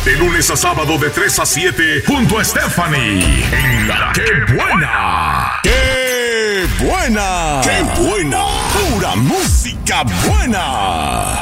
De lunes a sábado de 3 a 7 junto a Stephanie en La ¡Qué Buena! ¡Qué buena! ¡Qué buena! Pura música buena.